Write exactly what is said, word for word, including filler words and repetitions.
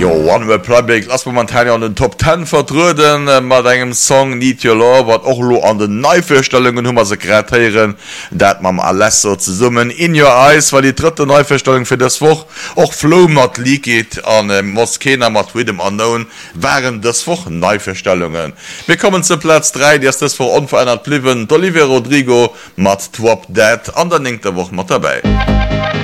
Jo, One Republic, lass momentan an den Top zehn vertruden äh, mat engem Song Need Your Love, wat och lo an den Neuverstellungen hummer se kreatieren, dat mam Alesso ze summen. In Your Eyes war die dritte Neuverstellung fir das Woch. Och Flo mat Leakit an äh, Moskena mat Rhythm Unknown waren das Woch Neuverstellungen. Wir kommen zu Platz drei, die ist das vor unverändert blieben. Olivia Rodrigo mat Drop Dead an der nächste Woche mat dabei.